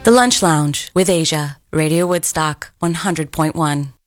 The Lunch Lounge with Asia, Radio Woodstock 100.1.